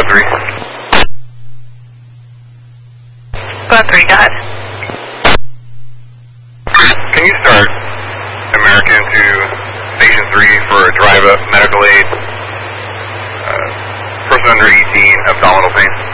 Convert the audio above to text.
3. Squad 3, go ahead. Can you start American to Station 3 for a drive-up medical aid? Person under 18, abdominal pain.